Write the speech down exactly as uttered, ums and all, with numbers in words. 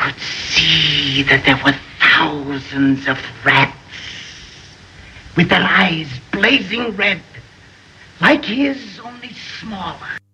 could see that there were thousands of rats with their eyes blazing red, like his, only smaller.